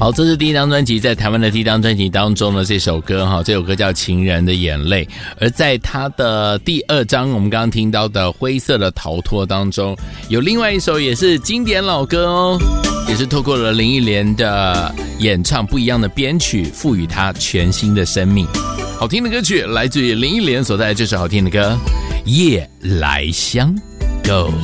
好，这是第一张专辑，在台湾的第一张专辑当中呢，这首歌叫《情人的眼泪》。而在他的第二张，我们刚刚听到的《灰色的逃脱》当中，有另外一首也是经典老歌哦，也是透过了林忆莲的演唱，不一样的编曲，赋予它全新的生命。好听的歌曲来自于林忆莲所带来这首好听的歌《夜来香》 ，Go。